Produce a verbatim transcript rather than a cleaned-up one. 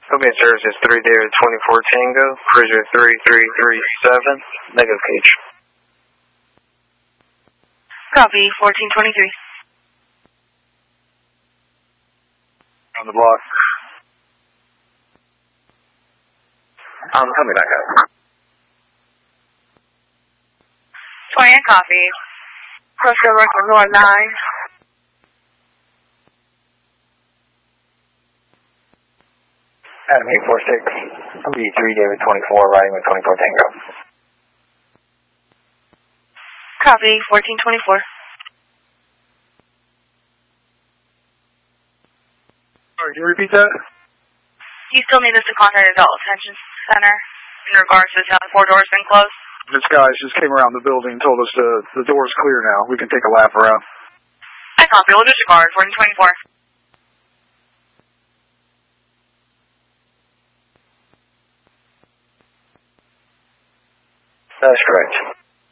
Open service is three David twenty-four Tango, Cruiser three three three seven, negative gauge. Copy, fourteen twenty-three. On the block. I'm coming back up. twenty and copy. Crossroad Record North nine. Adam eight four six, I'm B three David twenty-four, riding with twenty-four Tango. Copy, fourteen twenty-four. Sorry, can you repeat that? You still need us to contact Adult Attention Center in regards to how the four doors been closed? This guy just came around the building and told us uh, the door's clear now. We can take a lap around. I copy, we'll disregard, fourteen twenty-four. That's correct.